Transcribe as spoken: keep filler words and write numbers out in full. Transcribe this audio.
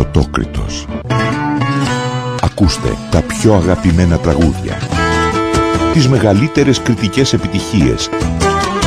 Πρωτόκριτος. Ακούστε τα πιο αγαπημένα τραγούδια, τις μεγαλύτερες κριτικές επιτυχίες